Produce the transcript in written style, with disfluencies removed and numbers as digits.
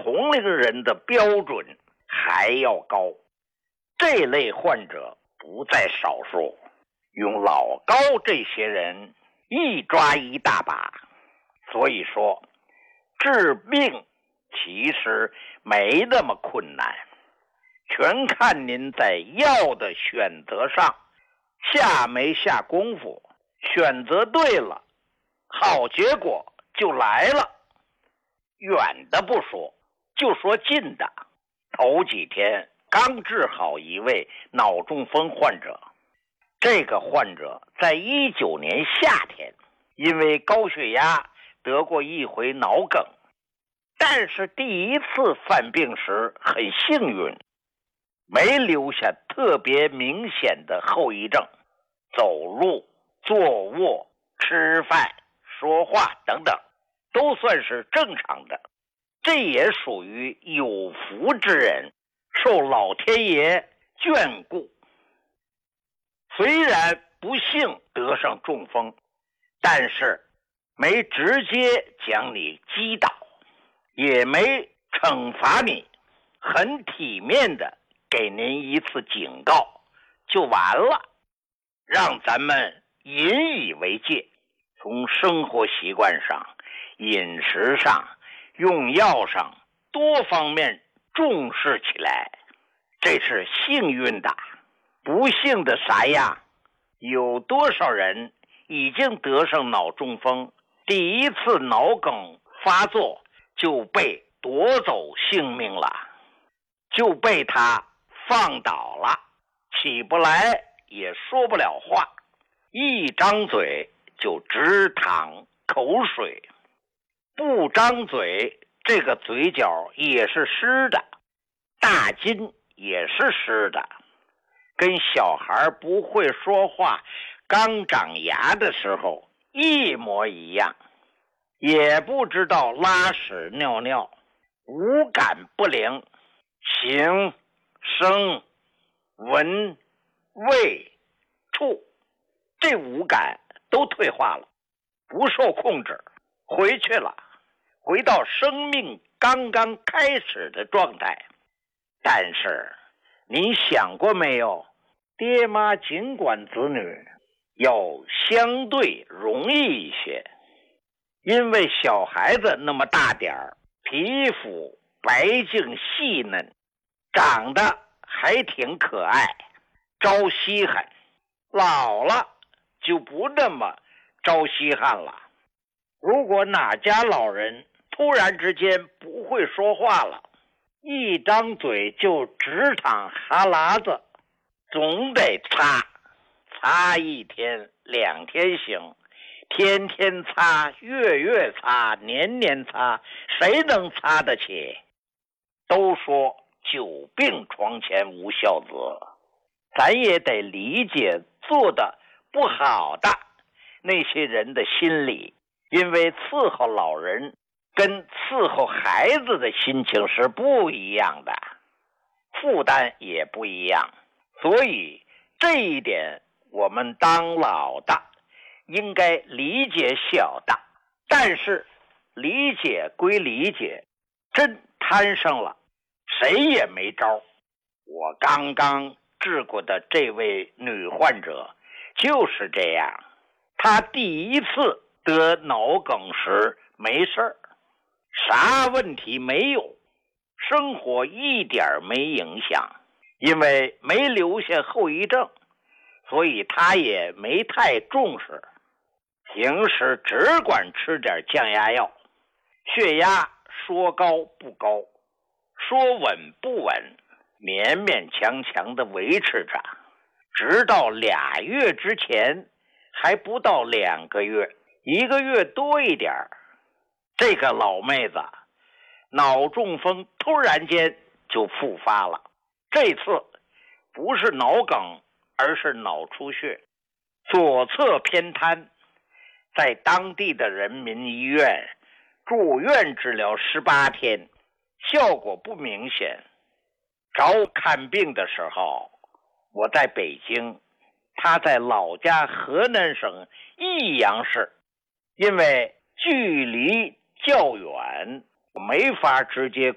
同龄人的标准还要高。这类患者不在少数，用老高这些人一抓一大把。所以说，治病其实没那么困难，全看您在药的选择上下没下功夫。选择对了，好结果就来了。远的不说，就说近的。头几天刚治好一位脑中风患者，这个患者在19年夏天因为高血压得过一回脑梗，但是第一次犯病时很幸运，没留下特别明显的后遗症，走路、坐卧、吃饭、说话等等都算是正常的。这也属于有福之人，受老天爷眷顾。虽然不幸得上中风，但是没直接将你击倒，也没惩罚你，很体面的给您一次警告就完了，让咱们引以为戒，从生活习惯上、饮食上、用药上多方面重视起来。这是幸运的。不幸的啥样？有多少人已经得上脑中风，第一次脑梗发作就被夺走性命了，就被他放倒了，起不来也说不了话，一张嘴就直淌口水，不张嘴这个嘴角也是湿的，大筋也是湿的，跟小孩不会说话刚长牙的时候一模一样。也不知道拉屎尿尿，五感不灵，形、声、闻、味、触，这五感都退化了，不受控制，回去了，回到生命刚刚开始的状态。但是您想过没有，爹妈尽管子女要相对容易一些，因为小孩子那么大点儿，皮肤白净细嫩，长得还挺可爱，招稀罕。老了就不那么招稀罕了。如果哪家老人突然之间不会说话了，一张嘴就直淌哈喇子，总得擦1天2天行，天天擦，月擦，年擦，谁能擦得起？都说久病床前无孝子，咱也得理解做的不好的那些人的心理，因为伺候老人跟伺候孩子的心情是不一样的，负担也不一样，所以这一点我们当老的应该理解小的。但是理解归理解，真摊上了谁也没招。我刚刚治过的这位女患者就是这样，她第一次得脑梗时没事儿，啥问题没有，生活一点没影响，因为没留下后遗症，所以她也没太重视，平时只管吃点降压药，血压说高不高，说稳不稳，勉勉强强的维持着，直到2月之前还不到2个月，1个月多一点，这个老妹子脑中风突然间就复发了。这次不是脑梗，而是脑出血，左侧偏瘫，在当地的人民医院住院治疗18天，效果不明显。找我看病的时候，我在北京，他在老家河南省益阳市，因为距离较远，没法直接